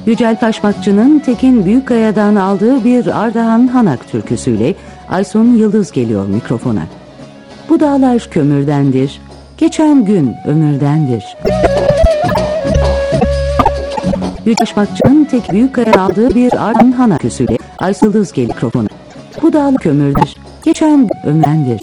Yücel Taşmakçı'nın Tekin Büyükkaya'dan aldığı bir Ardahan Hanak türküsüyle Aysun Yıldız geliyor mikrofona. Bu dağlar kömürdendir, geçen gün ömürdendir. Yücel Taşmakçı'nın Tekin Büyükkaya'dan aldığı bir Ardahan Hanak türküsüyle Aysun Yıldız geliyor mikrofona. Bu dağlar kömürdendir, geçen gün ömürdendir.